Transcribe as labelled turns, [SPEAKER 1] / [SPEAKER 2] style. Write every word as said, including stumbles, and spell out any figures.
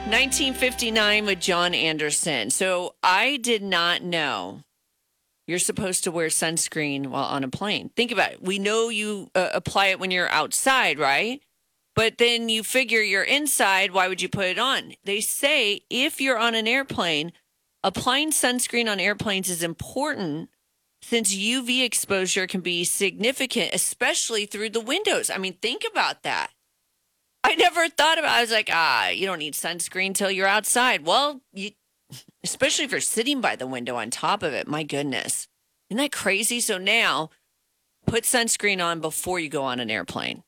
[SPEAKER 1] nineteen fifty-nine with John Anderson. So I did not know you're supposed to wear sunscreen while on a plane. Think about it. We know you uh, apply it when you're outside, right? But then you figure you're inside. Why would you put it on? They say if you're on an airplane, applying sunscreen on airplanes is important since U V exposure can be significant, especially through the windows. I mean, think about that. I never thought about it. I was like, ah, you don't need sunscreen till you're outside. Well, you, especially if you're sitting by the window on top of it. My goodness. Isn't that crazy? So now put sunscreen on before you go on an airplane.